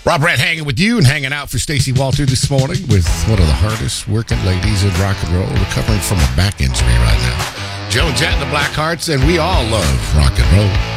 Rob Brett hanging with you and hanging out for Stacey Walter this morning with one of the hardest working ladies in rock and roll, recovering from a back injury right now. Joan Jett and the Blackhearts, and we all love rock and roll.